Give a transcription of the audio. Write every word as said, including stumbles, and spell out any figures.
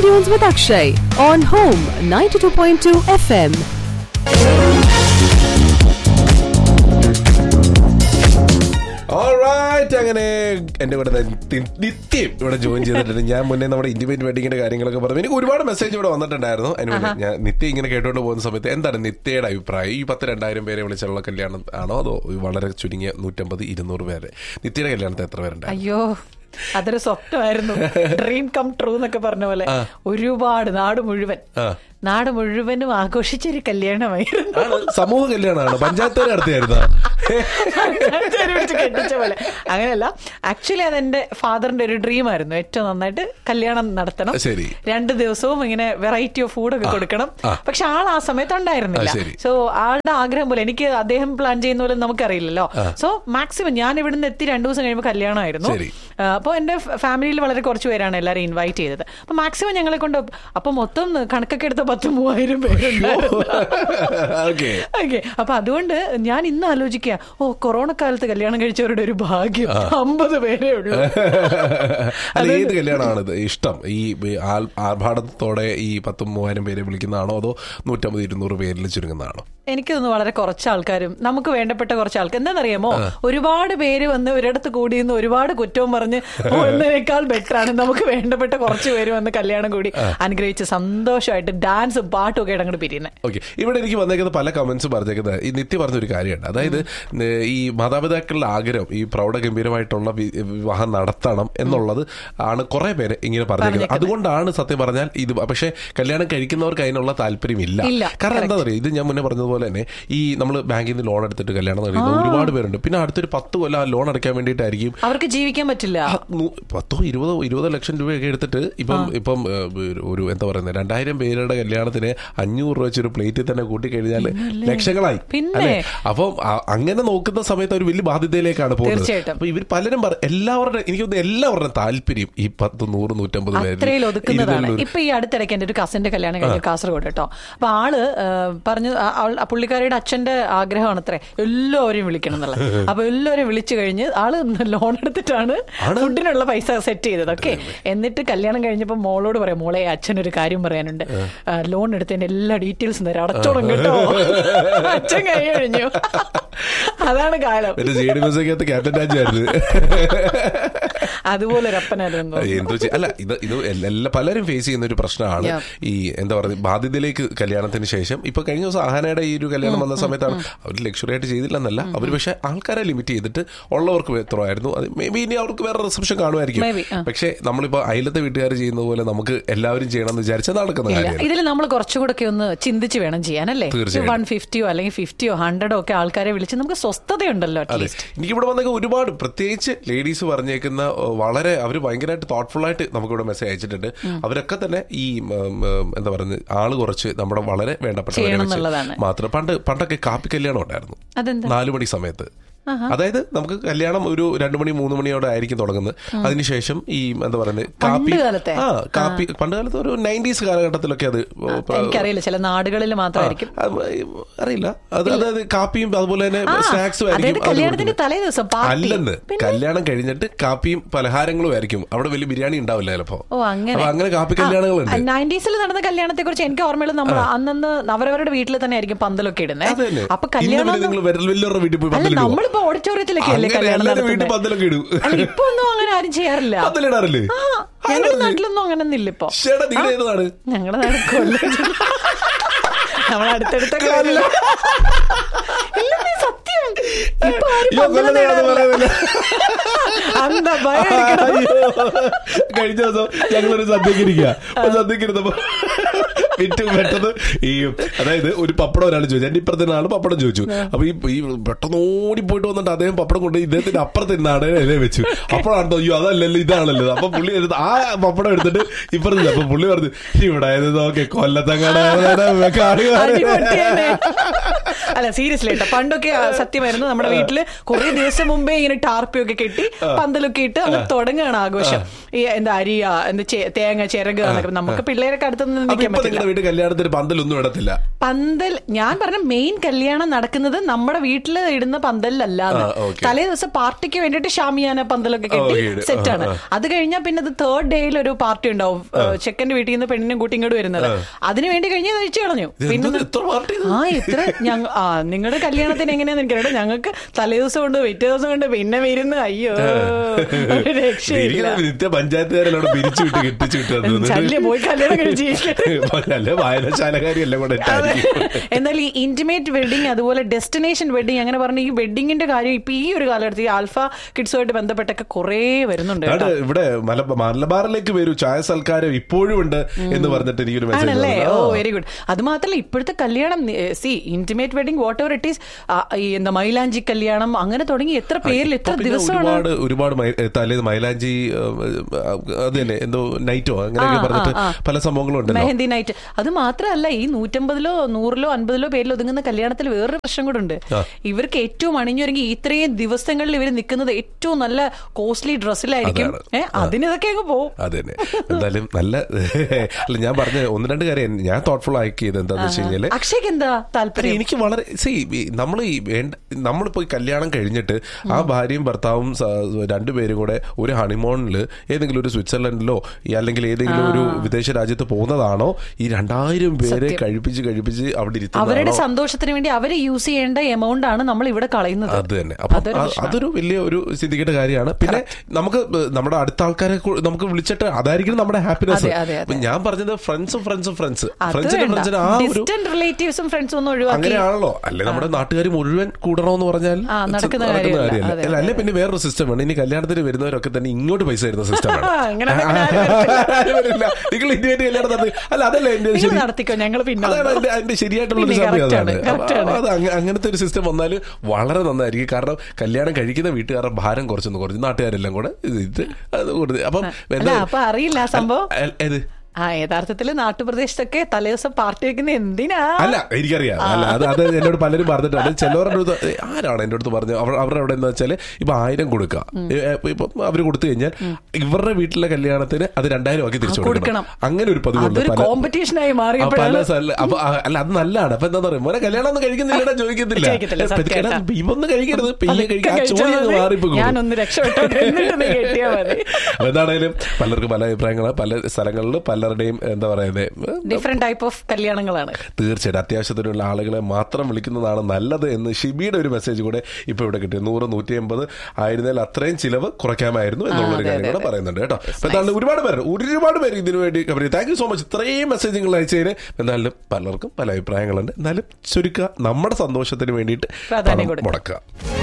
Sand Dunes with Akshay on Home ninety-two point two F M. Alright, അങ്ങനെ എന്റെ കൂടെ നിത്യം ഇവിടെ ജോയിൻ ചെയ്തിട്ടുണ്ട്. ഞാൻ മുന്നേ നമ്മുടെ ഇന്റിമേറ്റ് വെഡിങ്ങിന്റെ കാര്യങ്ങളൊക്കെ പറഞ്ഞു. എനിക്ക് ഒരുപാട് മെസ്സേജ് ഇവിടെ വന്നിട്ടുണ്ടായിരുന്നു. അതിന് ഞാൻ നിത്യം ഇങ്ങനെ കേട്ടോണ്ട് പോകുന്ന സമയത്ത് എന്താണ് നിത്യയുടെ അഭിപ്രായം? ഈ പത്ത് രണ്ടായിരം പേരെ വിളിച്ചുള്ള കല്യാണം ആണോ അതോ വളരെ ചുരുങ്ങിയ നൂറ്റമ്പത് ഇരുന്നൂറ് പേര്? നിത്യയുടെ കല്യാണത്തിൽ എത്ര പേരുണ്ടായി? അയ്യോ, അതൊരു സ്വപ്നമായിരുന്നു. ഡ്രീം കം ട്രൂ എന്നൊക്കെ പറഞ്ഞ പോലെ ഒരുപാട് നാട് മുഴുവൻ നാട് മുഴുവനും ആഘോഷിച്ചൊരു കല്യാണമായിരുന്നു. സമൂഹ കല്യാണമാണ്, പഞ്ചായത്ത് നടത്തിയായിരുന്നു കെട്ടിച്ച പോലെ. അങ്ങനെയല്ല, ആക്ച്വലി അതെന്റെ ഫാദറിന്റെ ഒരു ഡ്രീം ആയിരുന്നു. ഏറ്റവും നന്നായിട്ട് കല്യാണം നടത്തണം, രണ്ടു ദിവസവും ഇങ്ങനെ വെറൈറ്റി ഓഫ് ഫുഡൊക്കെ കൊടുക്കണം. പക്ഷെ ആൾ ആ സമയത്ത് ഉണ്ടായിരുന്നില്ല. സോ ആളുടെ ആഗ്രഹം പോലെ, എനിക്ക് അദ്ദേഹം പ്ലാൻ ചെയ്യുന്ന പോലെ നമുക്കറിയില്ലല്ലോ. സോ മാക്സിമം ഞാൻ ഇവിടുന്ന് എത്തി രണ്ടു ദിവസം കഴിയുമ്പോൾ കല്യാണമായിരുന്നു. അപ്പോൾ എന്റെ ഫാമിലിയിൽ വളരെ കുറച്ച് പേരാണ് എല്ലാവരും ഇൻവൈറ്റ് ചെയ്തത്. അപ്പൊ മാക്സിമം ഞങ്ങളെ കൊണ്ട് അപ്പൊ മൊത്തം കണക്കൊക്കെ എടുത്ത പത്ത് മൂവായിരം പേരുണ്ടായിരുന്നു. ഓക്കെ, അപ്പൊ അതുകൊണ്ട് ഞാൻ ഇന്ന് ആലോചിക്കുക, ഓ കൊറോണ കാലത്ത് കല്യാണം കഴിച്ചവരുടെ ഒരു ഭാഗ്യം, അമ്പത് പേരേ ഉള്ളൂ. ഏത് കല്യാണമാണ് ഇഷ്ടം? ഈ ആർഭാടത്തോടെ ഈ പത്തും മൂവായിരം പേരെ വിളിക്കുന്നതാണോ അതോ നൂറ്റമ്പത് ഇരുന്നൂറ് പേരിൽ ചുരുങ്ങുന്നതാണോ? എനിക്ക് തോന്നുന്നു വളരെ കുറച്ച് ആൾക്കാരും നമുക്ക് വേണ്ടപ്പെട്ട കുറച്ച് ആൾക്കാർ. എന്താണെന്നറിയാമോ, ഒരുപാട് പേര് വന്ന് ഒരിടത്ത് കൂടിയെന്ന് ഒരുപാട് കുറ്റവും പറഞ്ഞ് പോകുന്നതിനേക്കാൾ ബെറ്റർ ആണ് നമുക്ക് വേണ്ടപ്പെട്ട കുറച്ച് പേര് വന്ന് കല്യാണം കൂടി അനുഗ്രഹിച്ച് സന്തോഷമായിട്ട് ഡാൻസും പാട്ടും ഒക്കെ അങ്ങോട്ട് പിരിയുന്നത്. ഓക്കെ, ഇവിടെ എനിക്ക് വന്നേക്കുന്ന പല കമന്റ്സ് പറഞ്ഞേക്കുന്നത് ഈ നിത്യ പറഞ്ഞൊരു കാര്യമുണ്ട്. അതായത് ഈ മാതാപിതാക്കളുടെ ആഗ്രഹം ഈ പ്രൗഢഗംഭീരമായിട്ടുള്ള വിവാഹം നടത്തണം എന്നുള്ളത് ആണ് കുറെ പേര് ഇങ്ങനെ പറഞ്ഞേക്കുന്നത്. അതുകൊണ്ടാണ് സത്യം പറഞ്ഞാൽ ഇത്. പക്ഷെ കല്യാണം കഴിക്കുന്നവർക്ക് അതിനുള്ള താല്പര്യമില്ല. കാരണം എന്താ പറയുക, ഇത് ഞാൻ മുന്നേ പറഞ്ഞതുപോലെ തന്നെ ഈ നമ്മൾ ബാങ്കിൽ നിന്ന് ലോൺ എടുത്തിട്ട് കല്യാണം നടത്തുന്ന ഒരുപാട് പേരുണ്ട്. പിന്നെ അടുത്തൊരു പത്ത് കൊല്ലം ആ ലോൺ അടയ്ക്കാൻ വേണ്ടിയിട്ടായിരിക്കും അവർക്ക് ജീവിക്കാൻ പറ്റില്ല. പത്തോ ഇരുപതോ ഇരുപതോ ലക്ഷം രൂപയൊക്കെ എടുത്തിട്ട് ഇപ്പം ഇപ്പം ഒരു എന്താ പറയുന്നത് രണ്ടായിരം പേരുടെ കല്യാണത്തിന് അഞ്ഞൂറ് രൂപ വെച്ചൊരു പ്ലേറ്റിൽ തന്നെ കൂട്ടിക്കഴിഞ്ഞാൽ ലക്ഷങ്ങളായി. അല്ലെ? അപ്പം അങ്ങനെ നോക്കുന്ന സമയത്ത് ഒരു വലിയ ബാധ്യതയിലേക്കാണ് പോകുന്നത്. അപ്പൊ ഇവർ പലരും എല്ലാവരുടെ എനിക്ക് തോന്നുന്നു എല്ലാവരുടെയും താല്പര്യം ഈ പത്ത് നൂറ് നൂറ്റമ്പത് പേര് ഒതുക്കുന്നതാണ്. ഇപ്പൊ ഈ അടുത്തിടയ്ക്ക് എന്റെ ഒരു കസിന്റെ കല്യാണം കഴിഞ്ഞു കാസർഗോഡ് കേട്ടോ. അപ്പൊ ആള് പറഞ്ഞു, പുള്ളിക്കാരിയുടെ അച്ഛന്റെ ആഗ്രഹമാണ് അത്രേ എല്ലാവരെയും വിളിക്കണം എന്നുള്ളത്. അപ്പൊ എല്ലാവരെയും വിളിച്ചു കഴിഞ്ഞ് ആള് ലോൺ എടുത്തിട്ടാണ് ഫുഡിനുള്ള പൈസ സെറ്റ് ചെയ്തത്. ഓക്കെ, എന്നിട്ട് കല്യാണം കഴിഞ്ഞപ്പോ മോളോട് പറയാം, മോളെ അച്ഛനൊരു കാര്യം പറയാനുണ്ട്, ലോൺ എടുത്തതിന്റെ എല്ലാ ഡീറ്റെയിൽസും തരാം, അടച്ചോളം കേട്ടോ. അച്ഛൻ കൈ കഴിഞ്ഞു. അതാണ് കാലം. അതുപോലെ ഒരപ്പനായിരുന്നു. അല്ല, ഇത് ഇത് എല്ലാ പലരും ഫേസ് ചെയ്യുന്ന ഒരു പ്രശ്നമാണ് ഈ എന്താ പറയുക ബാധ്യതയിലേക്ക് കല്യാണത്തിന് ശേഷം. ഇപ്പൊ കഴിഞ്ഞ ദിവസം ആഹാനയുടെ ഈ ഒരു കല്യാണം വന്ന സമയത്താണ് അവർ ലക്ഷറി ആയിട്ട് ചെയ്തില്ലെന്നല്ല, അവർ പക്ഷെ ആൾക്കാരെ ലിമിറ്റ് ചെയ്തിട്ട് ഉള്ളവർക്ക് എത്രയായിരുന്നു അത് മേ ബി ഇനി അവർക്ക് വേറെ റിസപ്ഷൻ കാണുമായിരിക്കും. പക്ഷെ നമ്മളിപ്പോ അയലത്തെ വീട്ടുകാർ ചെയ്യുന്ന പോലെ നമുക്ക് എല്ലാവരും ചെയ്യണമെന്ന് വിചാരിച്ചാൽ നടക്കുന്ന കാര്യം. ഇതിൽ നമ്മൾ കുറച്ചുകൂടെ ഒന്ന് ചിന്തിച്ച് വേണം ചെയ്യാനല്ലേ. വൺ ഫിഫ്റ്റിയോ അല്ലെങ്കിൽ ഫിഫ്റ്റിയോ ഹൺഡ്രഡോ ഒക്കെ ആൾക്കാരെ വിളിച്ച് നമുക്ക് സ്വസ്ഥതയുണ്ടല്ലോ. എനിക്കിവിടെ വന്നൊക്കെ ഒരുപാട് പ്രത്യേകിച്ച് ലേഡീസ് പറഞ്ഞേക്കുന്ന വളരെ അവർ ഭയങ്കരമായിട്ട് തോട്ട്ഫുൾ ആയിട്ട് നമുക്കിവിടെ മെസ്സേജ് അയച്ചിട്ടുണ്ട്. അവരൊക്കെ തന്നെ ഈ എന്താ പറയുന്നത് ആള് കുറച്ച് നമ്മുടെ വളരെ വേണ്ടപ്പെട്ട മാത്രം. പണ്ട് പണ്ടൊക്കെ കാപ്പി കല്യാണം ഉണ്ടായിരുന്നു നാലു മണി സമയത്ത്. അതായത് നമുക്ക് കല്യാണം ഒരു രണ്ടു മണി മൂന്ന് മണിയോടെ ആയിരിക്കും തുടങ്ങുന്നത്. അതിനുശേഷം ഈ എന്താ പറയുന്നത് കാപ്പി ആ കാപ്പി പണ്ട് കാലത്ത് ഒരു നയൻറ്റീസ് കാലഘട്ടത്തിലൊക്കെ അത് എനിക്കറിയില്ല, ചില നാടുകളിൽ മാത്രമായിരിക്കും, അറിയില്ല. അത് അതായത് കാപ്പിയും അതുപോലെ തന്നെ സ്നാക്സും ആയിരിക്കും. അല്ലെന്ന് കല്യാണം കഴിഞ്ഞിട്ട് കാപ്പിയും പലഹാരങ്ങളും ആയിരിക്കും. അവിടെ വലിയ ബിരിയാണി ഉണ്ടാവില്ല ചിലപ്പോ. അങ്ങനെ കാപ്പി കല്യാണങ്ങളുണ്ട്. നയൻറ്റീസിൽ നടന്ന കല്യാണത്തെ കുറിച്ച് എനിക്ക് ഓർമ്മയുള്ളത് നമ്മൾ അന്നന്ന് അവരവരുടെ വീട്ടിൽ തന്നെ ആയിരിക്കും പന്തലൊക്കെ ഇടുന്നത്. അപ്പൊ കല്യാണം വലിയൊരു വീട്ടിൽ പോയി പന്തൽ ഓഡിറ്റോറിയത്തിലൊക്കെയല്ലേ കല്യാണം നടത്തുന്നത്. ഇപ്പൊ ഒന്നും അങ്ങനെ ആരും ചെയ്യാറില്ല. ഞങ്ങളുടെ നാട്ടിലൊന്നും അങ്ങനെ ഒന്നും ഇല്ല ഇപ്പൊ. ഞങ്ങളുടെ നാട് കൊല്ലം, നമ്മൾ അടുത്തടുത്ത സത്യം. ഇപ്പൊ കഴിഞ്ഞ ദിവസം ഞങ്ങളൊരു സദ്യക്ക് ഇരിക്കുക. സദ്യക്ക് ഇരുന്നപ്പോ ഏറ്റവും പെട്ടെന്ന് ഈ അതായത് ഒരു പപ്പടം ഒരാൾ ചോദിച്ചു, എന്റെ ഇപ്പുറത്തെ ആള് പപ്പടം ചോദിച്ചു. അപ്പൊ ഈ പെട്ടെന്ന് ഓടി പോയിട്ട് വന്നിട്ട് അദ്ദേഹം പപ്പടം കൊണ്ട് ഇദ്ദേഹത്തിന്റെ അപ്പുറത്തെ നാട് ഇല വെച്ചു. അപ്പോഴാണ് അയ്യോ അതല്ലല്ലോ ഇതാണല്ലോ. അപ്പൊ പുള്ളി എടുത്ത് ആ പപ്പടം എടുത്തിട്ട് ഇപ്പുറത്ത്. അപ്പൊ പുള്ളി പറഞ്ഞു ഇവിടെ നോക്കെ കൊല്ലത്തങ്ങാട്. അല്ല സീരിയസ്ലി കേട്ടോ, പണ്ടൊക്കെ സത്യമായിരുന്നു. നമ്മുടെ വീട്ടില് കുറെ ദിവസം മുമ്പേ ഇങ്ങനെ ടാർപ്പിയൊക്കെ കെട്ടി പന്തലൊക്കെ ഇട്ട് അങ്ങനെ തുടങ്ങുകയാണ് ആഘോഷം. ഈ എന്താ അരിയ എന്താ തേങ്ങ ചിരക എന്നൊക്കെ. നമുക്ക് പിള്ളേരൊക്കെ അടുത്ത് നിന്ന് നിൽക്കാൻ പറ്റില്ല. വീട്ടിൽ കല്യാണത്തിന് പന്തലൊന്നും ഇടത്തില്ല. പന്തൽ ഞാൻ പറഞ്ഞ മെയിൻ കല്യാണം നടക്കുന്നത് നമ്മുടെ വീട്ടിൽ ഇടുന്ന പന്തലിലല്ലാതെ തലേ ദിവസം പാർട്ടിക്ക് വേണ്ടിയിട്ട് ഷാമിയാന പന്തലൊക്കെ കെട്ടി സെറ്റാണ്. അത് കഴിഞ്ഞാൽ പിന്നെ അത് തേർഡ് ഡേയിൽ ഒരു പാർട്ടി ഉണ്ടാവും, ചെക്കന്റെ വീട്ടിൽ നിന്ന് പെണ്ണിനും കൂട്ടി ഇങ്ങോട്ട് വരുന്നത്. അതിന് വേണ്ടി കഴിഞ്ഞാൽ കഴിച്ചു കളഞ്ഞു. പിന്നെ ആ ഇത്ര ഞങ്ങൾ ആ നിങ്ങളുടെ കല്യാണത്തിന് എങ്ങനെയാന്ന് എനിക്കറിയാം. ഞങ്ങൾക്ക് തലേ ദിവസം കൊണ്ട് പിറ്റേ ദിവസം കൊണ്ട് പിന്നെ വരുന്നു. അയ്യോ രക്ഷയില്ല. പഞ്ചായത്തുകാരെല്ലാം പിരിച്ചു വിട്ട് കെട്ടിച്ചു വിട്ടു പോയി കല്യാണം കഴിച്ച്. വായനശാലകാരിയെല്ലാം കൂടെ. എന്നാൽ ഈ ഇന്റിമേറ്റ് വെഡിങ് അതുപോലെ ഡെസ്റ്റിനേഷൻ വെഡിങ് അങ്ങനെ പറഞ്ഞ ഈ വെഡിങ്ങിന്റെ കാര്യം ഇപ്പൊ ഈ ഒരു കാലഘട്ടത്തിൽ ആൽഫ കിഡ്സുമായിട്ട് ബന്ധപ്പെട്ടൊക്കെ കുറെ വരുന്നുണ്ട്. ഇവിടെ മലബാറിലേക്ക് വരൂ, ചായ സൽക്കാരം ഇപ്പോഴും ഉണ്ട് എന്ന് പറഞ്ഞിട്ട് എനിക്കൊരു മെസ്സേജ്. ആണല്ലേ? ഓ വെരി ഗുഡ്. അത് മാത്രമല്ല ഇപ്പോഴത്തെ കല്യാണം C intimate wedding what ever it is, എന്താ മൈലാഞ്ചി കല്യാണം അങ്ങനെ തുടങ്ങി എത്ര പേരിൽ എത്ര ദിവസമാണ്. ഒരുപാട് തലേന്ന് മൈലാഞ്ചി അത് തന്നെ എന്തോ നൈറ്റോ അങ്ങനെയൊക്കെ പറഞ്ഞിട്ട് പല സംഭവങ്ങളും ഉണ്ട്, മെഹന്തി നൈറ്റ്. അത് മാത്രമല്ല ഈ നൂറ്റമ്പതിലോ നൂറിലോ അൻപതിലോ പേരിൽ ഒതുങ്ങുന്ന കല്യാണത്തിൽ വേറൊരു പ്രശ്നം കൂടെ ഉണ്ട്. ഇവർക്ക് ഏറ്റവും അണിഞ്ഞൊരുങ്ങി ഇത്രയും ദിവസങ്ങളിൽ ഇവർ നിൽക്കുന്നത് ഏറ്റവും നല്ല കോസ്റ്റ്ലി ഡ്രസ്സിലായിരിക്കും. ഏഹ് അതിനിതൊക്കെ അങ്ങ് പോകും. അതന്നെ. എന്തായാലും നല്ല അല്ല ഞാൻ പറഞ്ഞ ഒന്ന് രണ്ട് കാര്യം ഞാൻ തോട്ട്ഫുൾ ആക്കിയത് എന്താന്ന് വെച്ച് കഴിഞ്ഞാല് അക്ഷയ്ക്ക് എന്താ താല്പര്യം? എനിക്ക് വളരെ സി നമ്മൾ ഈ വേണ്ട നമ്മളിപ്പോ കല്യാണം കഴിഞ്ഞിട്ട് ആ ഭാര്യയും ഭർത്താവും രണ്ടുപേരും കൂടെ ഒരു ഹണിമൂണിൽ ഏതെങ്കിലും ഒരു സ്വിറ്റ്സർലൻഡിലോ അല്ലെങ്കിൽ ഏതെങ്കിലും ഒരു വിദേശ രാജ്യത്ത് പോകുന്നതാണോ ഈ രണ്ടായിരം പേരെ കഴിപ്പിച്ച് കഴിപ്പിച്ച് അവിടെ ഇരുത്തുന്നത്? അവരുടെ സന്തോഷത്തിന് വേണ്ടി അവര് യൂസ് ചെയ്യേണ്ട എമൗണ്ട് ആണ് നമ്മൾ ഇവിടെ കളയുന്നത്. അത് തന്നെ. അപ്പൊ അതൊരു വലിയ ഒരു ചിന്തിക്കേണ്ട കാര്യമാണ്. പിന്നെ നമുക്ക് നമ്മുടെ അടുത്ത ആൾക്കാരെ നമുക്ക് വിളിച്ചിട്ട് അതായിരിക്കും നമ്മുടെ ഹാപ്പിനെസ്. ഞാൻ പറഞ്ഞത് ഫ്രണ്ട്സും ഫ്രണ്ട്സും ഫ്രണ്ട്സ് ഫ്രണ്ട്സിന്റെ ഫ്രണ്ട്സിന് ആ ഒരു റിലേറ്റീവ്സും ഫ്രണ്ട്സും ഒന്നും ഒഴിവാക്കി അങ്ങനെയാണല്ലോ. അല്ലെ നമ്മുടെ നാട്ടുകാർ മുഴുവൻ കൂടണമെന്ന് പറഞ്ഞാൽ നടക്കുന്ന കാര്യമല്ല. അല്ലെ പിന്നെ വേറൊരു സിസ്റ്റം ആണ്. ഇനി കല്യാണത്തിന് വരുന്നവരൊക്കെ തന്നെ ഇങ്ങോട്ട് പൈസ തരുന്ന സിസ്റ്റമാണ്. നിങ്ങൾ ഇന്ത്യയായിട്ട് കല്യാണം നടത്തി അല്ല അതല്ല അതിന്റെ ശരിയായിട്ടുള്ള സമയമാണ്. അത് അങ്ങനത്തെ ഒരു സിസ്റ്റം വന്നാൽ വളരെ നന്നായിരിക്കും. കാരണം കല്യാണം കഴിക്കുന്ന വീട്ടുകാരുടെ ഭാരം കുറച്ചൊന്ന് കുറച്ച് നാട്ടുകാരെല്ലാം കൂടെ ഇത് അത് കൊടുത്ത് അപ്പം അറിയില്ല സംഭവം ഏത് ആ യഥാർത്ഥത്തിൽ നാട്ടുപ്രദേശത്തൊക്കെ തലേദിവസം പാർട്ടി വെക്കുന്ന എന്തിനാ അല്ല എനിക്കറിയാം. അല്ല അത് അത് എന്നോട് പലരും പറഞ്ഞിട്ടുണ്ട്. ചിലവരുടെ അടുത്ത് ആരാണ് എൻ്റെ അടുത്ത് പറഞ്ഞു അവരുടെ അവിടെ എന്താ വെച്ചാൽ ഇപ്പൊ ആയിരം കൊടുക്കുക, ഇപ്പൊ അവര് കൊടുത്തു കഴിഞ്ഞാൽ ഇവരുടെ വീട്ടിലെ കല്യാണത്തിന് അത് രണ്ടായിരം ആക്കി തിരിച്ചു കൊടുക്കണം. അങ്ങനെ ഒരു പതിവുണ്ട്. കോമ്പറ്റീഷനായി മാറി പല സ്ഥലം. അപ്പൊ അല്ല അത് നല്ലതാണ്. അപ്പൊ എന്താ പറയുക മോനെ കല്യാണം ഒന്നും കഴിക്കുന്നില്ല ചോദിക്കത്തില്ല, ഇവൊന്നും കഴിക്കരുത് മാറിപ്പോ. എന്താണേലും പലർക്കും പല അഭിപ്രായങ്ങളാണ്. പല സ്ഥലങ്ങളിലും പലരുടെയും എന്താ പറയുന്നത് ഡിഫറെന്റ് ടൈപ്പ് ഓഫ് കല്യാണങ്ങളാണ്. തീർച്ചയായിട്ടും അത്യാവശ്യത്തിനുള്ള ആളുകളെ മാത്രം വിളിക്കുന്നതാണ് നല്ലത് എന്ന് ഷിബിയുടെ ഒരു മെസ്സേജ് കൂടെ ഇപ്പൊ ഇവിടെ കിട്ടി. നൂറ് നൂറ്റി അമ്പത് ആയിരുന്നാൽ അത്രയും ചിലവ് കുറയ്ക്കാമായിരുന്നു എന്നുള്ളൊരു കാര്യം കൂടെ പറയുന്നുണ്ട് കേട്ടോ. എന്തായാലും ഒരുപാട് പേര് ഒരുപാട് പേര് ഇതിനു വേണ്ടി താങ്ക് യു സോ മച്ച്. ഇത്രയും മെസ്സേജുകൾ അയച്ചതിന് എന്തായാലും പലർക്കും പല അഭിപ്രായങ്ങളുണ്ട്. എന്നാലും ചുരുക്കുക നമ്മുടെ സന്തോഷത്തിന് വേണ്ടിയിട്ട് മുടക്കുക.